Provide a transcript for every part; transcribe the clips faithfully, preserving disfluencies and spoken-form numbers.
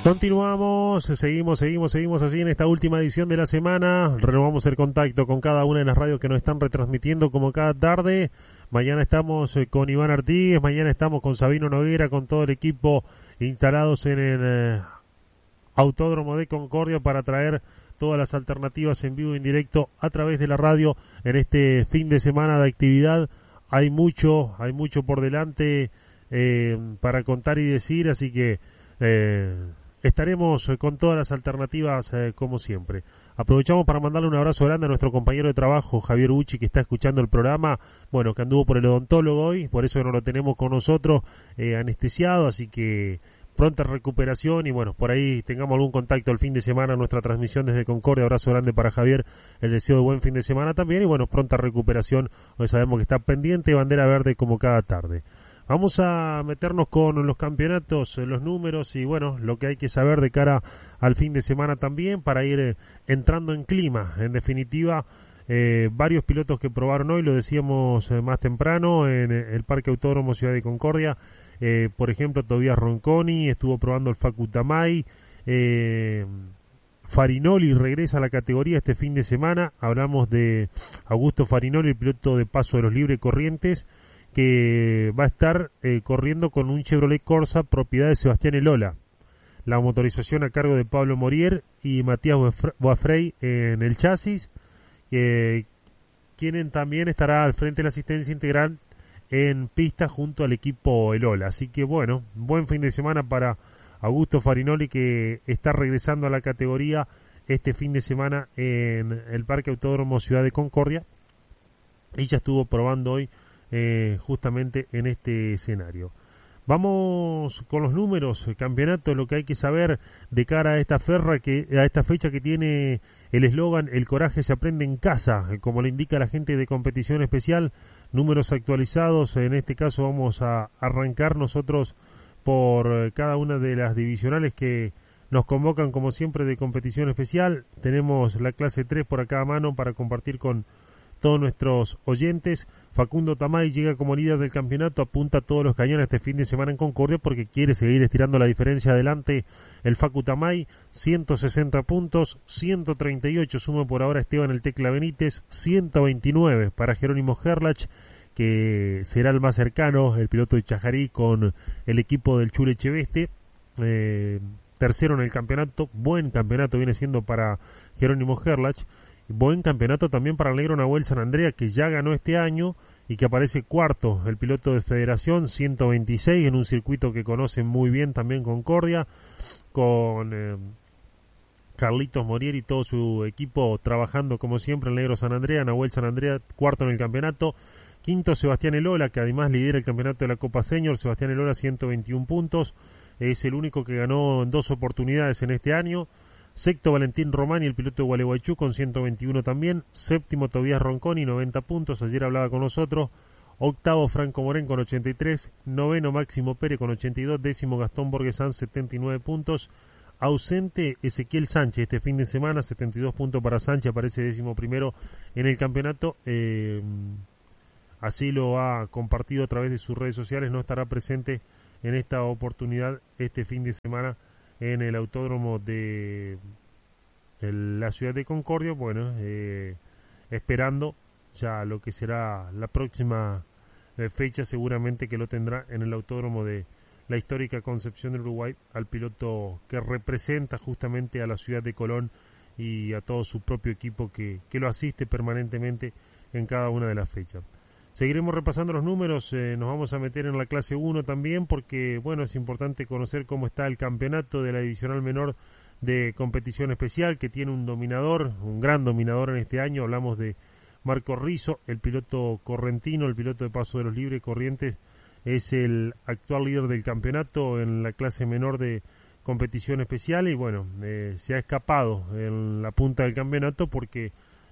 Continuamos, seguimos, seguimos, seguimos así en esta última edición de la semana. Renovamos el contacto con cada una de las radios que nos están retransmitiendo como cada tarde. Mañana estamos con Iván Artigues, mañana estamos con Sabino Noguera, con todo el equipo instalados en el eh, Autódromo de Concordia para traer todas las alternativas en vivo y en directo a través de la radio en este fin de semana de actividad. Hay mucho, hay mucho por delante eh, para contar y decir, así que eh, estaremos con todas las alternativas eh, como siempre. Aprovechamos para mandarle un abrazo grande a nuestro compañero de trabajo Javier Ucci, que está escuchando el programa, bueno, que anduvo por el odontólogo hoy, por eso no lo tenemos con nosotros eh, anestesiado, así que pronta recuperación y bueno, por ahí tengamos algún contacto el fin de semana en nuestra transmisión desde Concordia. Abrazo grande para Javier, el deseo de buen fin de semana también y bueno, pronta recuperación, hoy sabemos que está pendiente, bandera verde como cada tarde. Vamos a meternos con los campeonatos, los números y bueno, lo que hay que saber de cara al fin de semana también para ir eh, entrando en clima. En definitiva, eh, varios pilotos que probaron hoy, lo decíamos eh, más temprano en el Parque Autódromo Ciudad de Concordia. Eh, por ejemplo, Tobías Ronconi estuvo probando el Facu Tamay. Eh, Farinoli regresa a la categoría este fin de semana. Hablamos de Augusto Farinoli, el piloto de Paso de los Libre Corrientes, que va a estar eh, corriendo con un Chevrolet Corsa propiedad de Sebastián Elola. La motorización a cargo de Pablo Morier y Matías Boafrey en el chasis, eh, quien también estará al frente de la asistencia integral en pista junto al equipo Elola. Así que bueno, buen fin de semana para Augusto Farinoli, que está regresando a la categoría este fin de semana en el Parque Autódromo Ciudad de Concordia y ya estuvo probando hoy Eh, justamente en este escenario. Vamos con los números, el campeonato, lo que hay que saber de cara a esta ferra que a esta fecha que tiene el eslogan "El coraje se aprende en casa", como le indica la gente de Competición Especial. Números actualizados, en este caso vamos a arrancar nosotros por cada una de las divisionales que nos convocan como siempre de Competición Especial. Tenemos la clase tres por acá a mano para compartir con todos nuestros oyentes. Facundo Tamay llega como líder del campeonato, apunta a todos los cañones este fin de semana en Concordia porque quiere seguir estirando la diferencia adelante. El Facu Tamay, ciento sesenta puntos, ciento treinta y ocho suma por ahora Esteban El Tecla Benítez, ciento veintinueve para Jerónimo Gerlach, que será el más cercano, el piloto de Chajarí con el equipo del Chule Cheveste. Eh, tercero en el campeonato, buen campeonato viene siendo para Jerónimo Gerlach. Buen campeonato también para el negro Nahuel San Andrea, que ya ganó este año y que aparece cuarto, el piloto de Federación, ciento veintiséis en un circuito que conocen muy bien también Concordia, con eh, Carlitos Morier y todo su equipo trabajando como siempre el negro San Andrea. Nahuel San Andrea cuarto en el campeonato. Quinto Sebastián Elola, que además lidera el campeonato de la Copa Senior. Sebastián Elola, ciento veintiún puntos, es el único que ganó en dos oportunidades en este año. Sexto Valentín Romani, el piloto de Gualeguaychú, con ciento veintiuno también. Séptimo Tobías Ronconi, noventa puntos, ayer hablaba con nosotros. Octavo Franco Morén con ochenta y tres. Noveno Máximo Pérez con ochenta y dos. Décimo Gastón Borgesán, setenta y nueve puntos. Ausente Ezequiel Sánchez este fin de semana, setenta y dos puntos para Sánchez, aparece décimo primero en el campeonato. Eh, así lo ha compartido a través de sus redes sociales, no estará presente en esta oportunidad este fin de semana en el autódromo de el, la ciudad de Concordia. Bueno, eh, esperando ya lo que será la próxima eh, fecha, seguramente que lo tendrá en el autódromo de la histórica Concepción del Uruguay, al piloto que representa justamente a la ciudad de Colón y a todo su propio equipo que, que lo asiste permanentemente en cada una de las fechas. Seguiremos repasando los números, eh, nos vamos a meter en la clase uno también porque, bueno, es importante conocer cómo está el campeonato de la divisional menor de Competición Especial, que tiene un dominador, un gran dominador en este año. Hablamos de Marco Rizzo, el piloto correntino, el piloto de Paso de los Libres Corrientes, es el actual líder del campeonato en la clase menor de Competición Especial y, bueno, eh, se ha escapado en la punta del campeonato porque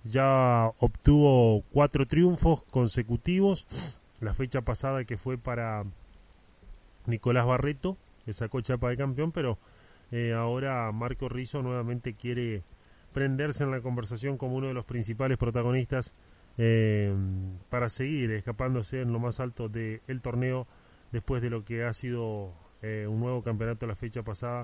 ya obtuvo cuatro triunfos consecutivos. La fecha pasada que fue para Nicolás Barreto, que sacó chapa de campeón, pero eh, ahora Marco Rizzo nuevamente quiere prenderse en la conversación como uno de los principales protagonistas eh, para seguir escapándose en lo más alto del torneo después de lo que ha sido eh, un nuevo campeonato la fecha pasada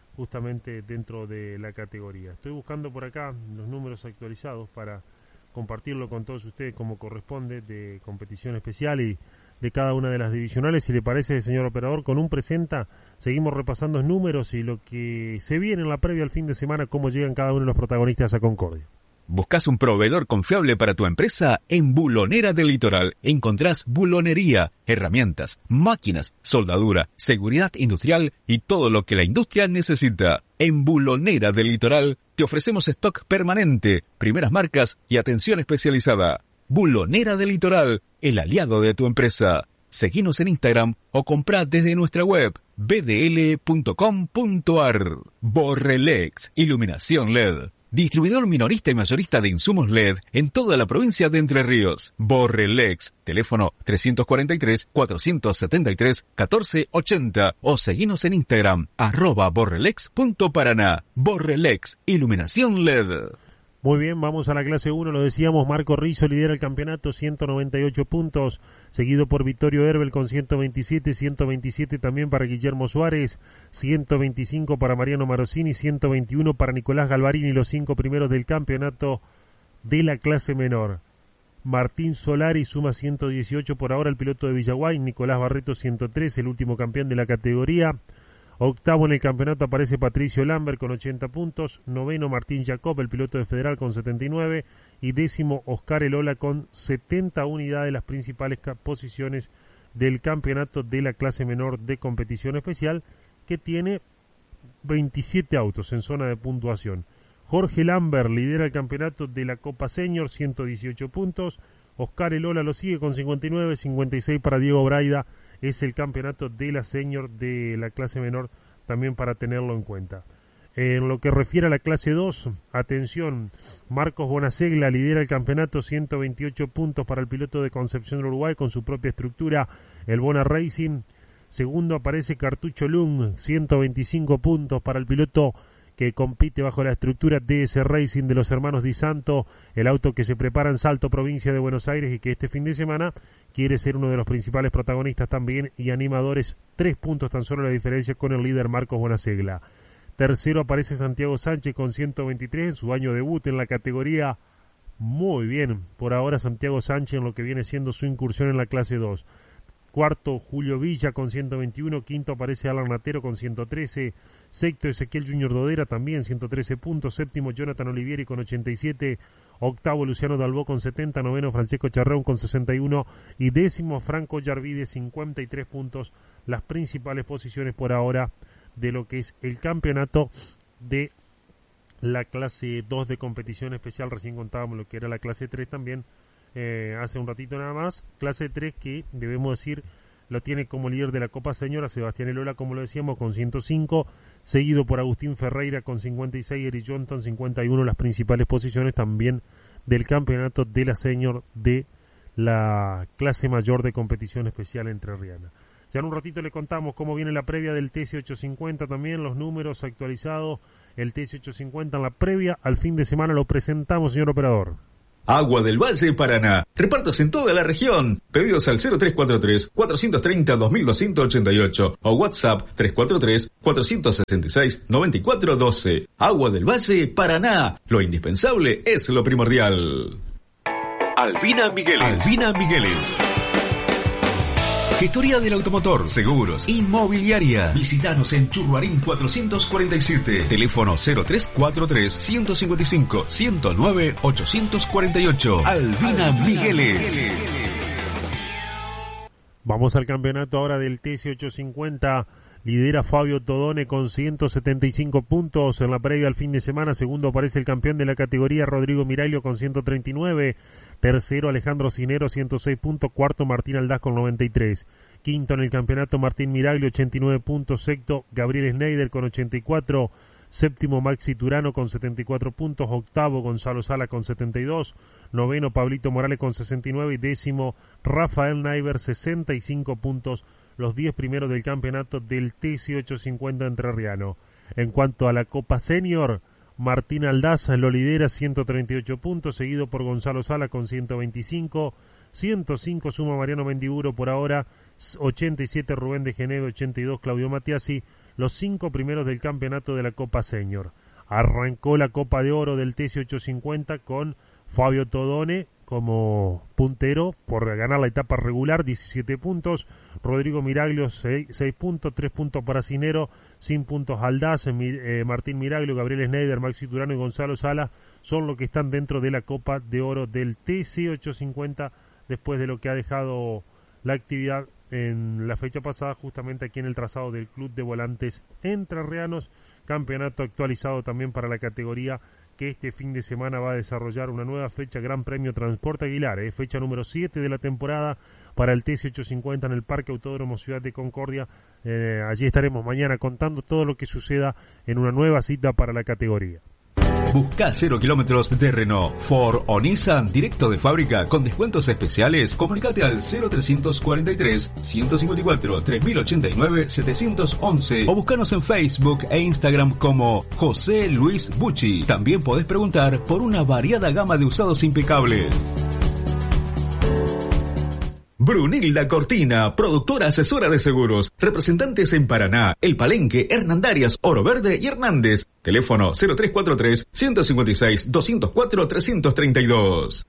justamente dentro de la categoría. Estoy buscando por acá los números actualizados para compartirlo con todos ustedes como corresponde, de competición especial y de cada una de las divisionales. Si le parece, señor operador, con un presenta seguimos repasando los números y lo que se viene en la previa al fin de semana, cómo llegan cada uno de los protagonistas a Concordia. ¿Buscas un proveedor confiable para tu empresa? En Bulonera del Litoral encontrás bulonería, herramientas, máquinas, soldadura, seguridad industrial y todo lo que la industria necesita. En Bulonera del Litoral te ofrecemos stock permanente, primeras marcas y atención especializada. Bulonera del Litoral, el aliado de tu empresa. Seguinos en Instagram o comprá desde nuestra web b d l punto com punto a r. Borrelex, iluminación L E D. Distribuidor minorista y mayorista de insumos L E D en toda la provincia de Entre Ríos. Borrelex, teléfono trescientos cuarenta y tres, cuatrocientos setenta y tres, catorce ochenta o seguinos en Instagram, arroba borrelex punto paraná. Borrelex, iluminación L E D. Muy bien, vamos a la clase uno, lo decíamos, Marco Rizzo lidera el campeonato, ciento noventa y ocho puntos, seguido por Vittorio Herbel con ciento veintisiete, ciento veintisiete también para Guillermo Suárez, ciento veinticinco para Mariano Marosini, ciento veintiuno para Nicolás Galvarini, los cinco primeros del campeonato de la clase menor. Martín Solari suma ciento dieciocho por ahora, el piloto de Villaguay, Nicolás Barreto ciento tres, el último campeón de la categoría. Octavo en el campeonato aparece Patricio Lambert con ochenta puntos, noveno Martín Jacob, el piloto de Federal con setenta y nueve, y décimo Oscar Elola con setenta unidades, las principales posiciones del campeonato de la clase menor de competición especial, que tiene veintisiete autos en zona de puntuación. Jorge Lambert lidera el campeonato de la Copa Senior, ciento dieciocho puntos, Oscar Elola lo sigue con cincuenta y nueve, cincuenta y seis para Diego Braida. Es el campeonato de la senior de la clase menor, también para tenerlo en cuenta. En lo que refiere a la clase dos, atención, Marcos Bonasegla lidera el campeonato, ciento veintiocho puntos para el piloto de Concepción del Uruguay con su propia estructura, el Bona Racing. Segundo aparece Cartucho Lung, ciento veinticinco puntos para el piloto que compite bajo la estructura D S Racing de los hermanos Di Santo, el auto que se prepara en Salto, provincia de Buenos Aires, y que este fin de semana quiere ser uno de los principales protagonistas también y animadores. Tres puntos tan solo la diferencia con el líder Marcos Bonasegla. Tercero aparece Santiago Sánchez con ciento veintitrés en su año debut en la categoría. Muy bien, por ahora Santiago Sánchez en lo que viene siendo su incursión en la clase dos. Cuarto, Julio Villa con ciento veintiuno. Quinto aparece Alan Natero con ciento trece. Sexto, Ezequiel Junior Dodera también ciento trece puntos. Séptimo, Jonathan Olivieri con ochenta y siete. Octavo, Luciano Dalbó con setenta. Noveno, Francesco Charreón con sesenta y uno. Y décimo, Franco Yarvide, cincuenta y tres puntos. Las principales posiciones por ahora de lo que es el campeonato de la clase dos de competición especial. Recién contábamos lo que era la clase tres también. Eh, hace un ratito nada más, clase tres que debemos decir lo tiene como líder de la Copa Señora Sebastián Elola, como lo decíamos, con ciento cinco, seguido por Agustín Ferreira con cincuenta y seis, Eric Johnson cincuenta y uno, las principales posiciones también del campeonato de la Señor de la clase mayor de competición especial entrerriana. Ya en un ratito le contamos cómo viene la previa del T C ochocientos cincuenta también, los números actualizados, el T C ochocientos cincuenta en la previa al fin de semana lo presentamos, señor operador. Agua del Valle Paraná. Repartos en toda la región. Pedidos al cero tres cuatro tres, cuatro tres cero, dos dos ocho ocho o WhatsApp tres cuatro tres, cuatro seis seis, nueve cuatro uno dos. Agua del Valle Paraná. Lo indispensable es lo primordial. Albina Migueles. Albina Migueles. Gestoría del automotor, seguros, inmobiliaria. Visítanos en Churruarín cuatrocientos cuarenta y siete. Teléfono cero tres cuatro tres, ciento cincuenta y cinco, ciento nueve, ochocientos cuarenta y ocho. Albina, Albina Migueles. Vamos al campeonato ahora del T C ochocientos cincuenta. Lidera Fabio Todone con ciento setenta y cinco puntos en la previa al fin de semana. Segundo aparece el campeón de la categoría Rodrigo Miraglio con ciento treinta y nueve. Tercero Alejandro Cinero, ciento seis puntos. Cuarto Martín Aldaz con noventa y tres. Quinto en el campeonato Martín Miraglio, ochenta y nueve puntos. Sexto Gabriel Schneider con ochenta y cuatro. Séptimo Maxi Turano con setenta y cuatro puntos. Octavo Gonzalo Sala con setenta y dos. Noveno Pablito Morales con sesenta y nueve. Y décimo Rafael Naiver, sesenta y cinco puntos. Los diez primeros del campeonato del T C ochocientos cincuenta entrerriano. En cuanto a la Copa Senior, Martín Aldaz lo lidera, ciento treinta y ocho puntos, seguido por Gonzalo Sala con ciento veinticinco. ciento cinco suma Mariano Mendiburo por ahora, ochenta y siete Rubén de Geneve, ochenta y dos Claudio Matiasi. los cinco primeros del campeonato de la Copa Senior. Arrancó la Copa de Oro del T C ochocientos cincuenta con Fabio Todone como puntero por ganar la etapa regular, diecisiete puntos. Rodrigo Miraglio, seis puntos, tres puntos para Cinero, sin puntos Aldaz, eh, Martín Miraglio, Gabriel Schneider, Maxi Turano y Gonzalo Sala son los que están dentro de la Copa de Oro del T C ochocientos cincuenta después de lo que ha dejado la actividad en la fecha pasada, justamente aquí en el trazado del Club de Volantes Entrerrianos. Campeonato actualizado también para la categoría, que este fin de semana va a desarrollar una nueva fecha, Gran Premio Transporte Aguilar, eh, fecha número siete de la temporada para el T C ochocientos cincuenta en el Parque Autódromo Ciudad de Concordia. Eh, allí estaremos mañana contando todo lo que suceda en una nueva cita para la categoría. Busca cero kilómetros de Renault, Ford o Nissan directo de fábrica con descuentos especiales. Comunicate al cero trescientos cuarenta y tres, ciento cincuenta y cuatro, tres mil ochenta y nueve, setecientos once o buscanos en Facebook e Instagram como José Luis Bucci. También podés preguntar por una variada gama de usados impecables. Brunilda Cortina, productora asesora de seguros, representantes en Paraná, El Palenque, Hernandarias, Oro Verde y Hernández. Teléfono cero tres cuatro tres, ciento cincuenta y seis, doscientos cuatro, trescientos treinta y dos.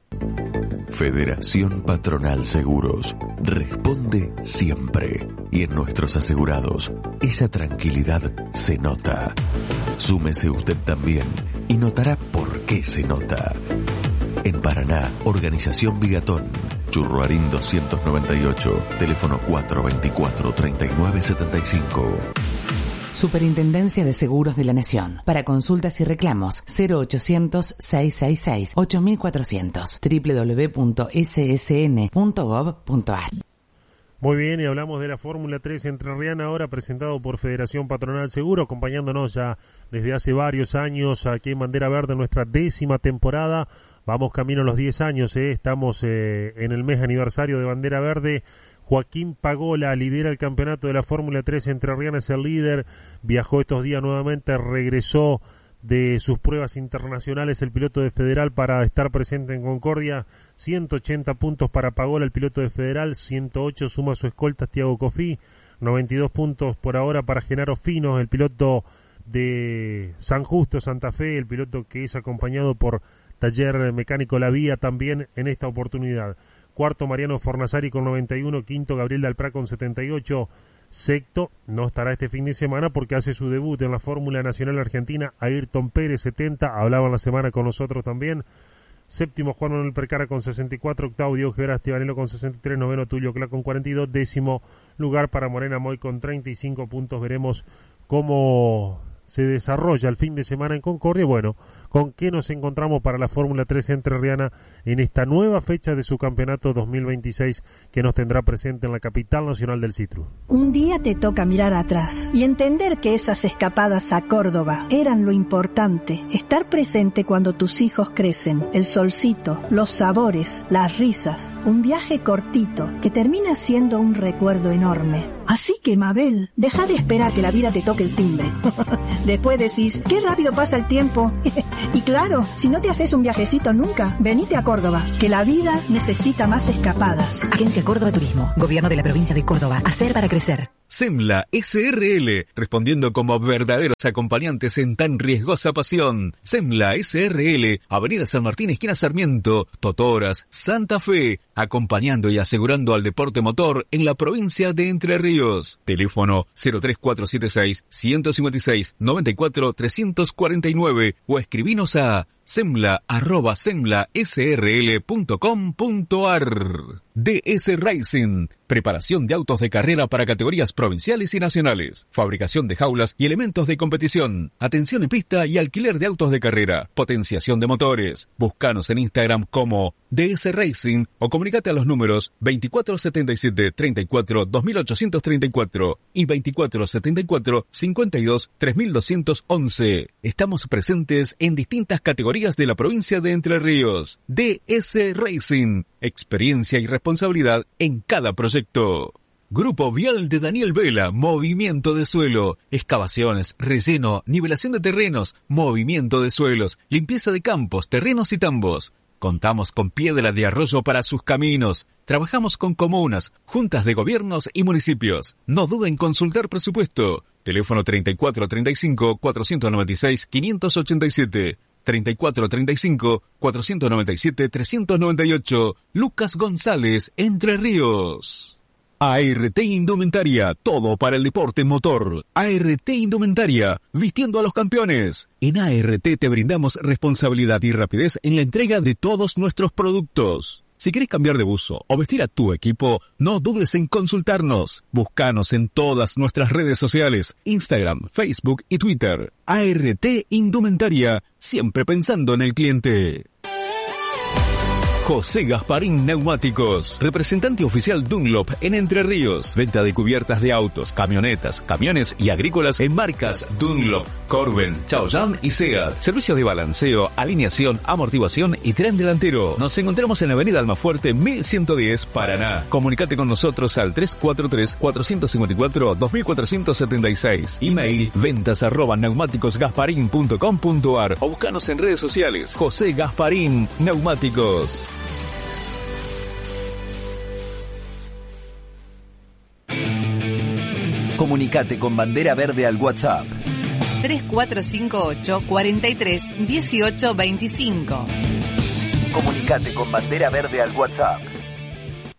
Federación Patronal Seguros responde siempre, y en nuestros asegurados esa tranquilidad se nota. Súmese usted también y notará por qué se nota. En Paraná, Organización Bigatón, Churruarín doscientos noventa y ocho, teléfono cuatro veinticuatro, treinta y nueve setenta y cinco. Superintendencia de Seguros de la Nación. Para consultas y reclamos, cero ochocientos, seiscientos sesenta y seis, ocho mil cuatrocientos, doble u doble u doble u punto ese ese ene punto gov punto a r. Muy bien, y hablamos de la Fórmula tres Entrerriana, ahora presentado por Federación Patronal Seguro, acompañándonos ya desde hace varios años aquí en Bandera Verde, nuestra décima temporada. Vamos camino a los diez años, ¿eh? Estamos eh, en el mes aniversario de Bandera Verde. Joaquín Pagola lidera el campeonato de la Fórmula tres Entrerriana, es el líder, viajó estos días nuevamente, regresó de sus pruebas internacionales el piloto de Federal para estar presente en Concordia. Ciento ochenta puntos para Pagola, el piloto de Federal, ciento ocho suma su escolta Thiago Cofí, noventa y dos puntos por ahora para Genaro Fino, el piloto de San Justo, Santa Fe, el piloto que es acompañado por Taller Mecánico La Vía también en esta oportunidad. Cuarto Mariano Fornasari con noventa y uno, quinto Gabriel Dalprá con setenta y ocho, sexto no estará este fin de semana porque hace su debut en la Fórmula Nacional Argentina Ayrton Pérez, setenta, hablaba en la semana con nosotros también. Séptimo Juan Manuel Percara con sesenta y cuatro, octavo Diego Gebra Estibanelo con sesenta y tres, noveno Tulio Cla con cuarenta y dos, décimo lugar para Morena Moy con treinta y cinco puntos. Veremos cómo se desarrolla el fin de semana en Concordia. Bueno, con qué nos encontramos para la Fórmula tres Entrerriana en esta nueva fecha de su campeonato dos mil veintiséis que nos tendrá presente en la capital nacional del Citru. Un día te toca mirar atrás y entender que esas escapadas a Córdoba eran lo importante, estar presente cuando tus hijos crecen, el solcito, los sabores, las risas, un viaje cortito que termina siendo un recuerdo enorme. Así que, Mabel, deja de esperar que la vida te toque el timbre. Después decís, qué rápido pasa el tiempo. Y claro, si no te haces un viajecito nunca, venite a Córdoba, que la vida necesita más escapadas. Agencia Córdoba Turismo, Gobierno de la Provincia de Córdoba. Hacer para crecer. Semla S R L, respondiendo como verdaderos acompañantes en tan riesgosa pasión. Semla S R L, Avenida San Martín, esquina Sarmiento, Totoras, Santa Fe, acompañando y asegurando al deporte motor en la provincia de Entre Ríos. Teléfono cero tres cuatro siete seis, uno cinco seis, nueve cuatro tres cuatro nueve o escribinos a semla arroba semla s r l punto com punto a r. D S Racing, preparación de autos de carrera para categorías provinciales y nacionales, fabricación de jaulas y elementos de competición, atención en pista y alquiler de autos de carrera, potenciación de motores. Búscanos en Instagram como D S Racing o comunícate a los números veinticuatro setenta y siete, treinta y cuatro, dos mil ochocientos treinta y cuatro y veinticuatro setenta y cuatro, cincuenta y dos, tres mil doscientos once. Estamos presentes en distintas categorías de la provincia de Entre Ríos. D S Racing, experiencia y responsabilidad en cada proyecto. Grupo Vial de Daniel Vela, movimiento de suelo, excavaciones, relleno, nivelación de terrenos, movimiento de suelos, limpieza de campos, terrenos y tambos. Contamos con Piedra de Arroyo para sus caminos. Trabajamos con comunas, juntas de gobiernos y municipios. No duden en consultar presupuesto. Teléfono treinta y cuatro treinta y cinco, cuatrocientos noventa y seis, quinientos ochenta y siete. treinta y cuatro treinta y cinco, cuatrocientos noventa y siete, trescientos noventa y ocho. Lucas González, Entre Ríos. A R T Indumentaria, todo para el deporte motor. A R T Indumentaria, vistiendo a los campeones. En A R T te brindamos responsabilidad y rapidez en la entrega de todos nuestros productos. Si querés cambiar de buzo o vestir a tu equipo, no dudes en consultarnos. Búscanos en todas nuestras redes sociales, Instagram, Facebook y Twitter. A R T Indumentaria, siempre pensando en el cliente. José Gasparín Neumáticos, representante oficial Dunlop en Entre Ríos. Venta de cubiertas de autos, camionetas, camiones y agrícolas en marcas Dunlop, Corben, Chaoyang y Seat. Servicio de balanceo, alineación, amortiguación y tren delantero. Nos encontramos en la avenida Almafuerte mil ciento diez, Paraná. Comunicate con nosotros al tres cuatro tres, cuatro cinco cuatro, dos cuatro siete seis. Email ventas arroba neumáticos gasparín punto com punto ar o buscanos en redes sociales. José Gasparín Neumáticos. Comunicate con Bandera Verde al WhatsApp tres cuatro cinco ocho, cuatro tres, uno ocho dos cinco. Comunicate con Bandera Verde al WhatsApp